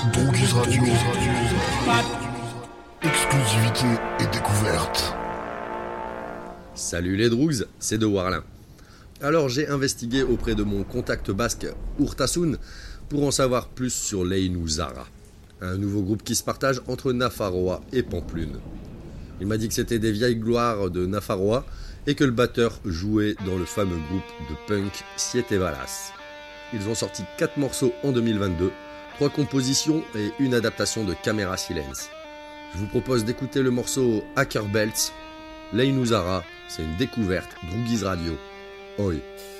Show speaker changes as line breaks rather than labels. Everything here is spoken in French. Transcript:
Droguise Radio. Exclusivité et découverte.
Salut les Droogs, c'est De Warlin. Alors j'ai investigué auprès de mon contact basque Urtasun pour en savoir plus sur Leinu Zara, un nouveau groupe qui se partage entre Nafarroa et Pampelune. Il m'a dit que c'était des vieilles gloires de Nafarroa et que le batteur jouait dans le fameux groupe de punk Siete Balas. Ils ont sorti 4 morceaux en 2022, 3 compositions et une adaptation de Camera Silence. Je vous propose d'écouter le morceau Hacker Belts. Leinu Zara, c'est une découverte, Droguise Radio. Oi.